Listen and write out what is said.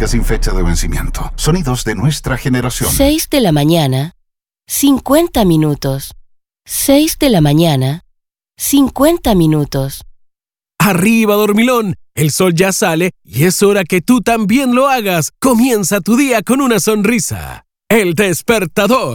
música sin fecha de vencimiento. Sonidos de nuestra generación. 6 de la mañana, 50 minutos. 6 de la mañana, 50 minutos. Arriba, dormilón. El sol ya sale y es hora que tú también lo hagas. Comienza tu día con una sonrisa. El Despertador.